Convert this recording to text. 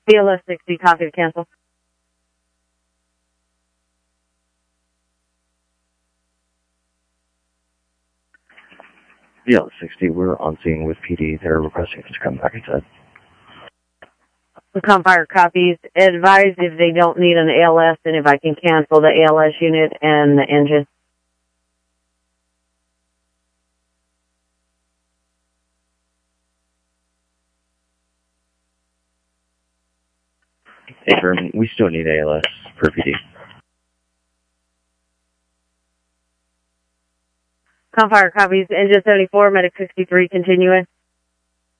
BLS 60, copy to cancel. BLS 60, we're on scene with PD. They're requesting us to come back inside. The Compire copies. Advise if they don't need an ALS and if I can cancel the ALS unit and the engine. Affirm, we still need ALS per PD. Compire copies. Engine 74, Medic 63, continuing.